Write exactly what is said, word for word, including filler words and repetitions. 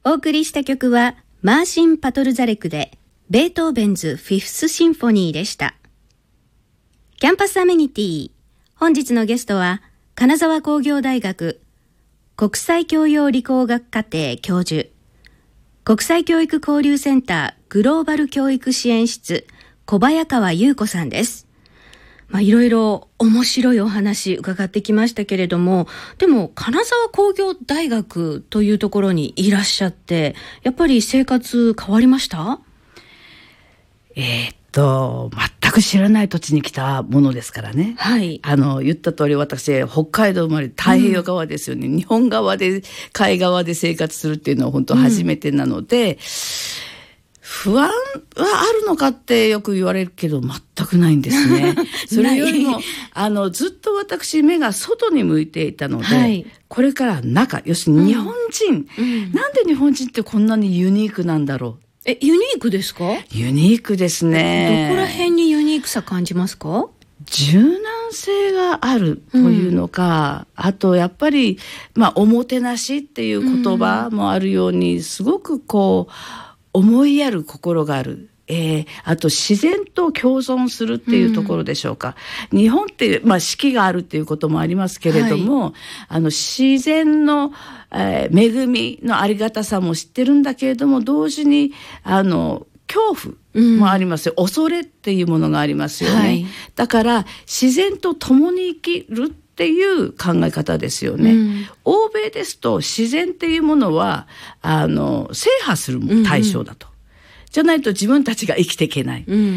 お送りした曲はマーシン・パトルザレクでベートーベンズフィフスシンフォニーでした。キャンパスアメニティ、本日のゲストは金沢工業大学国際教養理工学課程教授、国際教育交流センターグローバル教育支援室小早川優子さんです。まあ、いろいろ面白いお話伺ってきましたけれども、でも金沢工業大学というところにいらっしゃって、やっぱり生活変わりました？ えー、っと全く知らない土地に来たものですからね、 はい、あの言った通り私北海道生まれ太平洋側ですよね、うん、日本側で海側で生活するっていうのは本当初めてなので、うん、不安はあるのかってよく言われるけど全くないんですね。それよりもあのずっと私目が外に向いていたので、はい、これから中、要するに日本人、うん、なんで日本人ってこんなにユニークなんだろう。 え、ユニークですか？ ユニークですね。 どこら辺にユニークさ感じますか？ 柔軟性があるというのか、うん、あとやっぱり、まあ、おもてなしっていう言葉もあるように、うん、すごくこう思いやる心がある。えー、あと自然と共存するっていうところでしょうか、うん、日本って、まあ、四季があるっていうこともありますけれども、はい、あの自然の、えー、恵みのありがたさも知ってるんだけれども、同時にあの恐怖もありますよ、うん、恐れっていうものがありますよね、はい、だから自然と共に生きるっていう考え方ですよね、うん、欧米ですと自然っていうものはあの制覇する対象だと、うん、じゃないと自分たちが生きていけない、うん